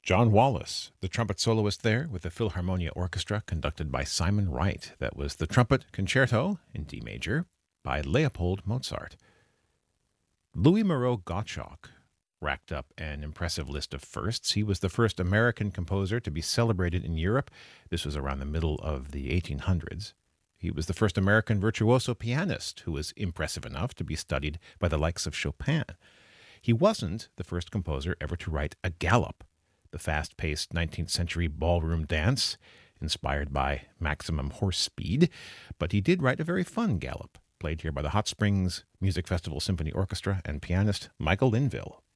John Wallace, the trumpet soloist there with the Philharmonia Orchestra conducted by Simon Wright. That was the Trumpet Concerto in D major by Leopold Mozart. Louis Moreau Gottschalk racked up an impressive list of firsts. He was the first American composer to be celebrated in Europe. This was around the middle of the 1800s. He was the first American virtuoso pianist who was impressive enough to be studied by the likes of Chopin. He wasn't the first composer ever to write a galop, the fast-paced 19th century ballroom dance inspired by maximum horse speed, but he did write a very fun galop, played here by the Hot Springs Music Festival Symphony Orchestra and pianist Michael Linville.